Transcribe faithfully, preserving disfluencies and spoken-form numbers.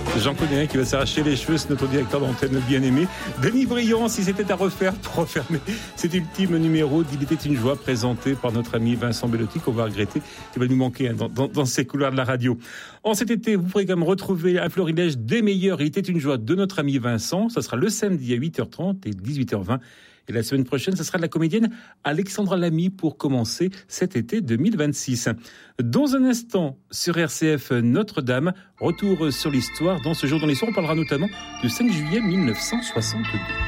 J'en connais un qui va s'arracher les cheveux, c'est notre directeur d'antenne bien-aimé. Denis Briand, si c'était à refaire pour refermer cet ultime numéro d'Il était une joie présenté par notre ami Vincent Bellotti, qu'on va regretter, qui va nous manquer hein, dans, dans, dans ces couloirs de la radio. En cet été, vous pourrez quand même retrouver un florilège des meilleurs Il était une joie de notre ami Vincent. Ça sera le samedi à huit heures trente et dix-huit heures vingt. Et la semaine prochaine, ce sera de la comédienne Alexandra Lamy pour commencer cet été deux mille vingt-six. Dans un instant, sur R C F Notre-Dame, retour sur l'histoire. Dans ce jour dans l'histoire, on parlera notamment du cinq juillet mille neuf cent soixante-deux.